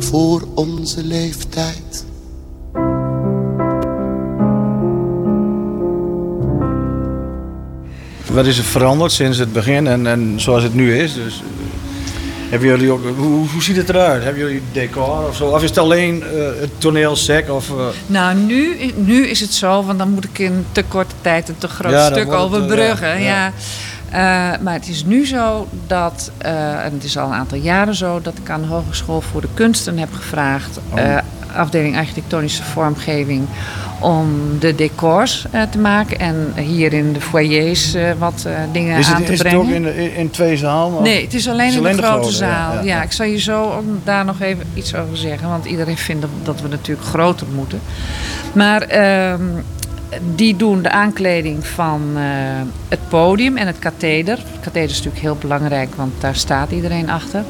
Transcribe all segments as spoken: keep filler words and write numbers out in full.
voor onze leeftijd. Wat is er veranderd sinds het begin en, en zoals het nu is? Dus, hebben jullie ook, hoe, hoe ziet het eruit? Hebben jullie decor of zo? Of is het alleen uh, het toneelsec? Of, uh... Nou, nu, nu is het zo, want dan moet ik in te korte tijd een te groot ja, stuk overbruggen. Uh, ja, ja. Ja. Uh, maar het is nu zo dat, uh, en het is al een aantal jaren zo, dat ik aan de Hogeschool voor de Kunsten heb gevraagd, oh. uh, afdeling architectonische vormgeving, om de decors uh, te maken en hier in de foyers uh, wat uh, dingen is het, aan te is brengen. Is het ook in, de, in twee zalen? Nee, het is alleen het is in alleen de, de grote, grote zaal. Ja, ja, ja. ja, ik zal je zo ook daar nog even iets over zeggen, want iedereen vindt dat, dat we natuurlijk groter moeten. Maar uh, die doen de aankleding van uh, het podium en het katheder. Het katheder is natuurlijk heel belangrijk, want daar staat iedereen achter.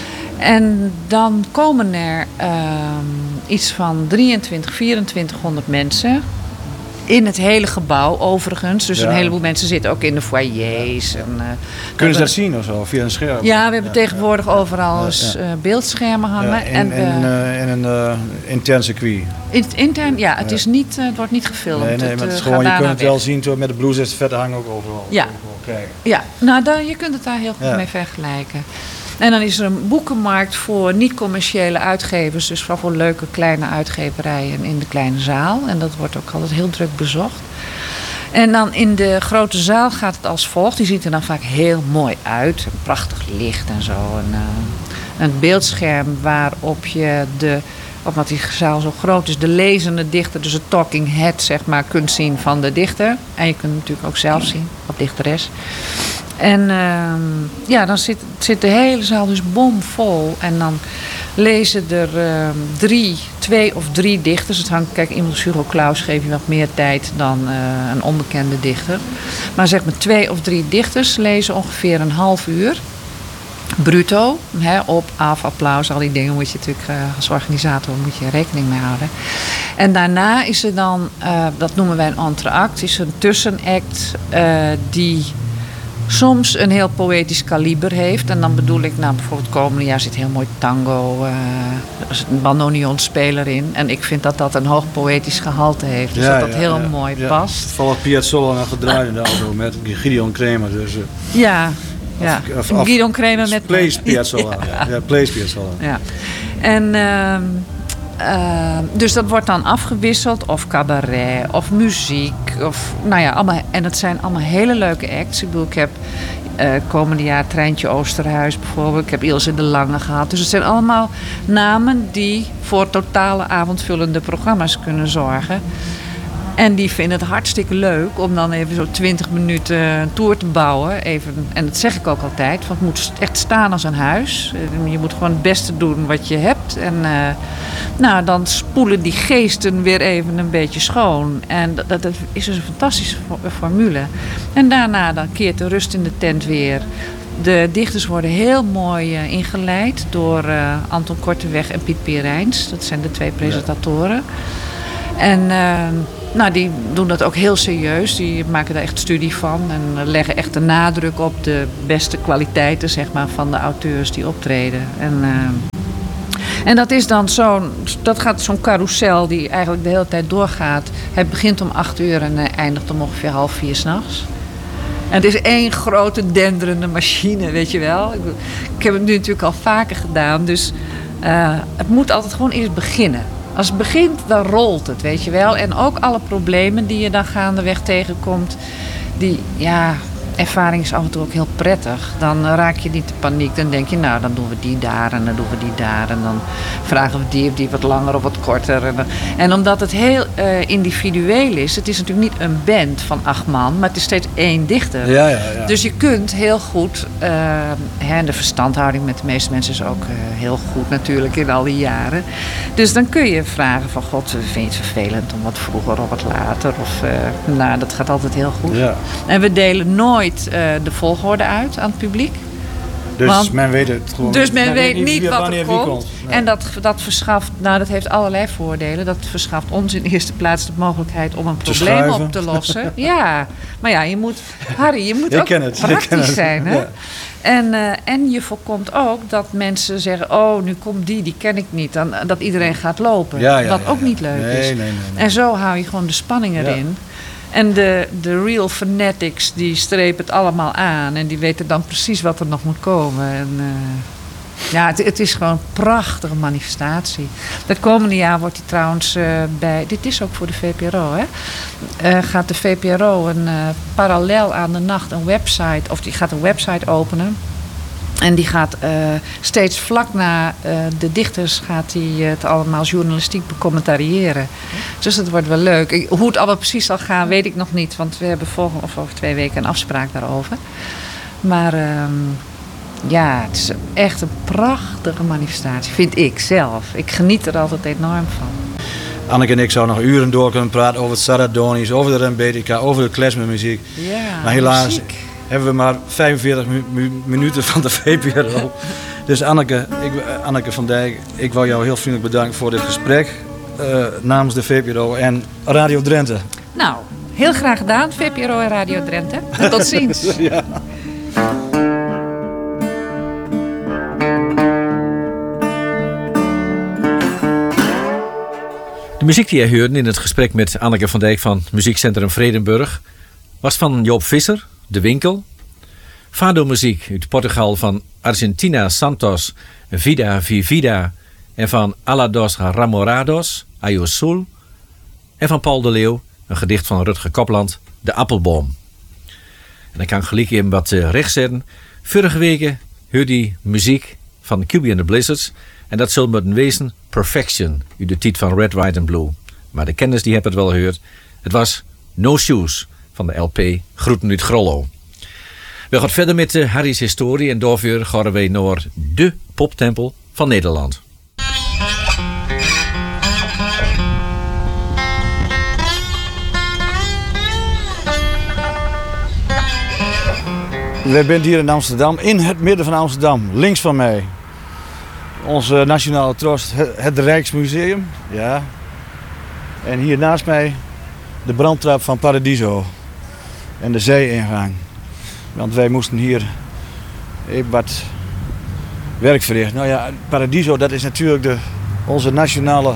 En dan komen er uh, iets van drieëntwintig, vierentwintighonderd mensen in het hele gebouw overigens. Dus ja. Een heleboel mensen zitten ook in de foyers. En, uh, kunnen ze dat zien of zo, via een scherm? Ja, we hebben ja, tegenwoordig ja, overal ja, eens, ja. uh, beeldschermen hangen. Ja, in, en, uh, in, uh, in een uh, intern circuit. In, intern, ja, het, ja. is niet, uh, het wordt niet gefilmd. Nee, nee, het, maar het is uh, gewoon, je kunt het weg. wel zien door met de blues is vet hangen ook overal. Ja, overal kijken. ja. Nou, dan, je kunt het daar heel goed ja. mee vergelijken. En dan is er een boekenmarkt voor niet-commerciële uitgevers. Dus voor leuke kleine uitgeverijen in de kleine zaal. En dat wordt ook altijd heel druk bezocht. En dan in de grote zaal gaat het als volgt. Die ziet er dan vaak heel mooi uit. Een prachtig licht en zo. En, uh, een beeldscherm waarop je de, omdat die zaal zo groot is, de lezende dichter, dus het talking head zeg maar, kunt zien van de dichter. En je kunt het natuurlijk ook zelf zien, of dichteres. En uh, ja, dan zit, zit de hele zaal dus bomvol. En dan lezen er uh, drie, twee of drie dichters. Het hangt, kijk, iemand als Hugo Claus geef je wat meer tijd dan uh, een onbekende dichter. Maar zeg maar twee of drie dichters lezen ongeveer een half uur. Bruto, hè, op, af, applaus, al die dingen moet je natuurlijk uh, als organisator moet je rekening mee houden. En daarna is er dan, uh, dat noemen wij een entr'acte, is een tussenact uh, die soms een heel poëtisch kaliber heeft. En dan bedoel ik, nou bijvoorbeeld komende jaar zit heel mooi tango, uh, er is een bandoneonspeler in. En ik vind dat dat een hoog poëtisch gehalte heeft. Dus ja, dat dat ja, heel ja, mooi ja. past. Toevallig Piazzolla nog gedraaid in de auto met Gideon Kremer. Dus, uh, ja, ja. Of, of, Gideon Kremer met... Plays Piazzolla. Ja, ja Plays Piazzolla. Ja. En... Uh, Uh, dus dat wordt dan afgewisseld, of cabaret, of muziek. Of, nou ja, allemaal, en het zijn allemaal hele leuke acts. Ik bedoel, ik heb uh, komende jaar Treintje Oosterhuis bijvoorbeeld. Ik heb Ilse de Lange gehad. Dus het zijn allemaal namen die voor totale avondvullende programma's kunnen zorgen. En die vinden het hartstikke leuk om dan even zo twintig minuten een tour te bouwen. Even, en dat zeg ik ook altijd, want het moet echt staan als een huis. Je moet gewoon het beste doen wat je hebt. En uh, nou, dan spoelen die geesten weer even een beetje schoon. En dat, dat is dus een fantastische formule. En daarna dan keert de rust in de tent weer. De dichters worden heel mooi uh, ingeleid door uh, Anton Korteweg en Piet Pierijns. Dat zijn de twee presentatoren. En uh, nou, die doen dat ook heel serieus. Die maken daar echt studie van. En leggen echt de nadruk op de beste kwaliteiten zeg maar, van de auteurs die optreden. En, uh, en dat is dan zo'n, dat gaat zo'n carousel die eigenlijk de hele tijd doorgaat. Hij begint om acht uur en hij eindigt om ongeveer half vier 's nachts. En het is één grote denderende machine, weet je wel. Ik, ik heb het nu natuurlijk al vaker gedaan. Dus uh, het moet altijd gewoon eerst beginnen. Als het begint, dan rolt het, weet je wel. En ook alle problemen die je dan gaandeweg tegenkomt. Die, ja, ervaring is af en toe ook heel prettig. Dan raak je niet in paniek. Dan denk je, nou, dan doen we die daar en dan doen we die daar. En dan vragen we die of die wat langer of wat korter. En, en omdat het heel uh, individueel is. Het is natuurlijk niet een band van acht man. Maar het is steeds één dichter. Ja, ja, ja. Dus je kunt heel goed... Uh, hè, de verstandhouding met de meeste mensen is ook uh, heel goed natuurlijk in al die jaren. Dus dan kun je vragen van... God, vind je het vervelend om wat vroeger of wat later? Of, uh, nou, dat gaat altijd heel goed. Ja. En we delen nooit Uh, de volgorde uit aan het publiek. Dus Want, men weet het gewoon. Dus men, men weet niet, niet wat er komt. komt. Nee. En dat, dat verschaft, nou dat heeft allerlei voordelen. Dat verschaft ons in de eerste plaats de mogelijkheid om een probleem schuiven. op te lossen. Ja, maar ja, je moet, Harry, je moet ik ook ken het. praktisch ken het. zijn. Hè? Ja. En, uh, en je voorkomt ook dat mensen zeggen... oh, nu komt die, die ken ik niet. Dan, dat iedereen gaat lopen. Ja, ja, wat ja, ook ja. niet leuk nee, is. Nee, nee, nee. En zo hou je gewoon de spanning erin. Ja. En de, de real fanatics, die strepen het allemaal aan. En die weten dan precies wat er nog moet komen. En, uh, ja, het, het is gewoon een prachtige manifestatie. Het komende jaar wordt die trouwens uh, bij... Dit is ook voor de V P R O, hè? Uh, gaat de V P R O een, uh, parallel aan de nacht een website... of die gaat een website openen... En die gaat uh, steeds vlak na uh, de dichters gaat die het allemaal journalistiek becommentariëren. Dus dat wordt wel leuk. Ik, hoe het allemaal precies zal gaan, weet ik nog niet. Want we hebben volgende, of over twee weken een afspraak daarover. Maar um, ja, het is echt een prachtige manifestatie, vind ik zelf. Ik geniet er altijd enorm van. Anneke en ik zouden nog uren door kunnen praten over het Saratonis, over de Rembetika, over de klezmermuziek. Ja, maar helaas... muziek. Hebben we maar vijfenveertig mu- mu- minuten van de V P R O. Dus Anneke, ik, Anneke van Dijk, ik wil jou heel vriendelijk bedanken voor dit gesprek. Uh, namens de V P R O en Radio Drenthe. Nou, heel graag gedaan, V P R O en Radio Drenthe. En tot ziens. Ja. De muziek die je hoorde in het gesprek met Anneke van Dijk van Muziekcentrum Vredenburg... was van Joop Visser, De Winkel. Fado-muziek uit Portugal van Argentina Santos, Vida Vivida. En van Alados Ramorados, Ayo Sul. En van Paul de Leeuw, een gedicht van Rutger Kopland, De Appelboom. En dan kan ik gelijk even wat uh, recht zetten. Vorige weken hoorde die muziek van Cubie and the Blizzards. En dat zal moeten wezen Perfection, uit de titel van Red, White and Blue. Maar de kenners die hebben het wel gehoord. Het was No Shoes van de L P Groeten uit Grollo. We gaan verder met uh, Harry's historie en daarvoor gaan we naar de poptempel van Nederland. We zijn hier in Amsterdam, in het midden van Amsterdam, links van mij. Onze nationale troost, het Rijksmuseum. Ja. En hier naast mij de brandtrap van Paradiso en de zee-ingang. Want wij moesten hier even wat werk verrichten. Nou ja, Paradiso, dat is natuurlijk de, onze nationale,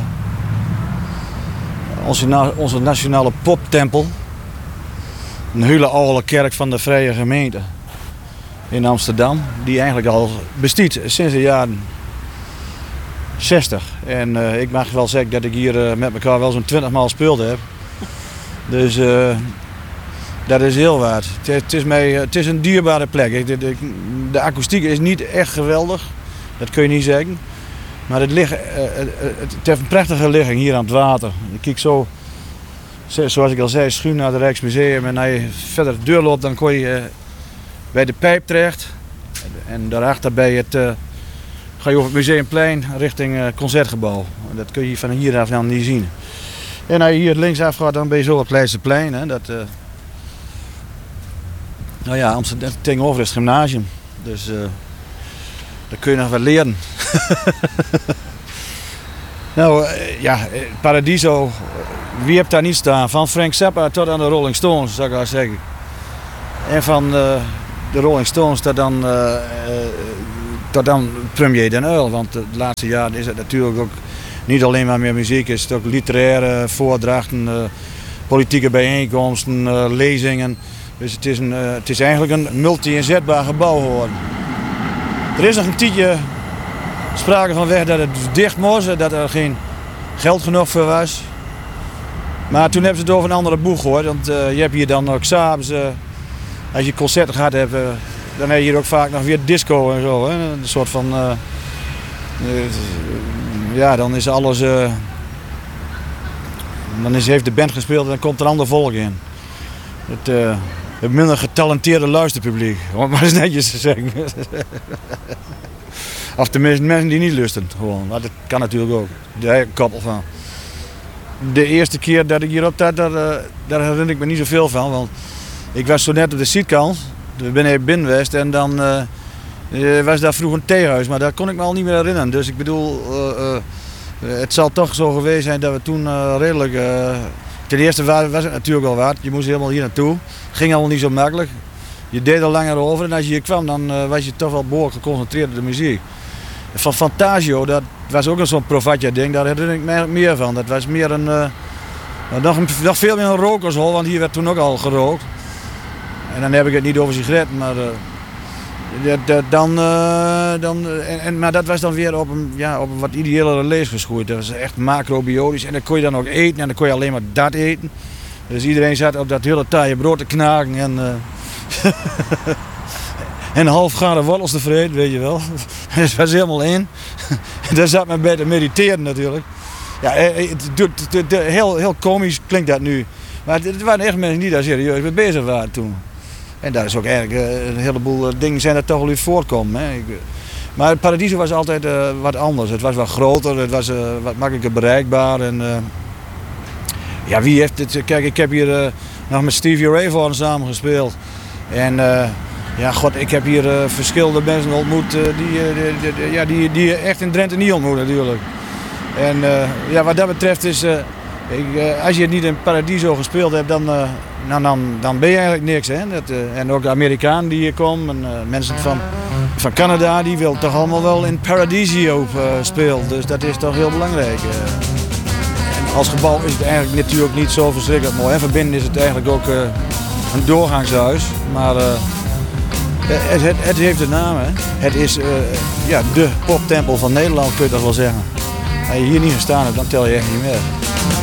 onze, onze nationale poptempel. Een hele oude kerk van de Vrije Gemeente in Amsterdam, die eigenlijk al bestaat sinds de jaren zestig. En uh, ik mag wel zeggen dat ik hier uh, met elkaar wel zo'n twintig maal gespeeld heb. Dus uh, dat is heel waard. Het is, het, is mij, het is een dierbare plek. De, de, de akoestiek is niet echt geweldig, dat kun je niet zeggen. Maar het, ligt, uh, het, het heeft een prachtige ligging hier aan het water. Je kijkt zo, zoals ik al zei, schuin naar het Rijksmuseum. En als je verder de deur loopt, dan kom je uh, bij de Pijp terecht. En daarachter bij het... Uh, ga je over het Museumplein richting uh, Concertgebouw. Dat kun je van hieraf dan niet zien. En als je hier linksaf gaat, dan ben je zo op het Leidseplein. Hè. Dat, uh... Nou ja, Amsterdam tegenover is het gymnasium. Dus uh, daar kun je nog wat leren. Nou uh, ja, Paradiso, wie heeft daar niet staan? Van Frank Zappa tot aan de Rolling Stones, zou ik wel zeggen. En van uh, de Rolling Stones tot dan... Uh, uh, tot dan Premier Den Uyl, want de laatste jaren is het natuurlijk ook niet alleen maar meer muziek, is het ook literaire voordrachten, uh, politieke bijeenkomsten, uh, lezingen. Dus het is, een, uh, het is eigenlijk een multi-inzetbaar gebouw geworden. Er is nog een tijdje sprake van weg dat het dicht moest, dat er geen geld genoeg voor was. Maar toen hebben ze het over een andere boeg gehoord, want uh, je hebt hier dan ook s'avonds, uh, als je concerten gehad hebt, uh, dan heb je hier ook vaak nog weer disco en zo. Hè? Een soort van... Uh, uh, ja, dan is alles... Uh, dan is, heeft de band gespeeld en dan komt er ander volk in. Het, uh, het minder getalenteerde luisterpubliek, om het maar eens netjes te zeggen. Of tenminste mensen die niet lusten, gewoon. Maar dat kan natuurlijk ook. Daar heb ik een koppel van. De eerste keer dat ik hier op zat, daar, uh, daar herinner ik me niet zoveel van. Want ik was zo net op de Zuidkant. We ben even binnenwest en dan uh, was daar vroeger een theehuis, maar dat kon ik me al niet meer herinneren. Dus ik bedoel, uh, uh, het zal toch zo geweest zijn dat we toen uh, redelijk... Uh, ten eerste was het natuurlijk wel waard, je moest helemaal hier naartoe. Het ging allemaal niet zo makkelijk. je deed er langer over en als je hier kwam dan uh, was je toch wel behoorlijk geconcentreerd op de muziek. Van Fantasio, dat was ook een zo'n Provatja ding, daar herinner ik me meer van. Dat was meer een, uh, nog, een nog veel meer een rokershol, want hier werd toen ook al gerookt. En dan heb ik het niet over sigaretten, maar... Uh, Dat, dat, dan, uh, dan, en, en, maar dat was dan weer op een, ja, op een wat ideëlere lees geschoeid. Dat was echt macrobiotisch en dan kon je dan ook eten en dan kon je alleen maar dat eten. Dus iedereen zat op dat hele taaie brood te knaken en, uh, en half gare wortels te vreten, weet je wel. Dat was helemaal in. Daar zat men bij te mediteren natuurlijk. Ja, het, het, het, het, heel, heel komisch klinkt dat nu. Maar het waren echt mensen die daar serieus mee bezig waren toen. En daar is ook eigenlijk uh, een heleboel uh, dingen zijn er toch wel uit voortkomen. Hè. Ik, uh, maar het Paradiso was altijd uh, wat anders. Het was wat groter, het was uh, wat makkelijker bereikbaar. En, uh, ja, wie heeft het? Kijk, ik heb hier uh, nog met Stevie Ray Vaughan samen gespeeld. En uh, ja, god, ik heb hier uh, verschillende mensen ontmoet uh, die, uh, die, die, ja, die, die echt in Drenthe niet ontmoet natuurlijk. En uh, ja, wat dat betreft is, uh, ik, uh, als je het niet in Paradiso gespeeld hebt, dan... Uh, Nou, dan, dan ben je eigenlijk niks. Hè? Dat, uh, en ook de Amerikanen die hier komen, en, uh, mensen van, van Canada, die willen toch allemaal wel in Paradiso uh, spelen. Dus dat is toch heel belangrijk. Uh. En als gebouw is het eigenlijk natuurlijk niet zo verschrikkelijk mooi. En verbinden is het eigenlijk ook uh, een doorgangshuis. Maar uh, het, het, het heeft de naam. Hè? Het is uh, ja, de poptempel van Nederland, kun je toch wel zeggen. Als je hier niet gestaan hebt, dan tel je echt niet meer.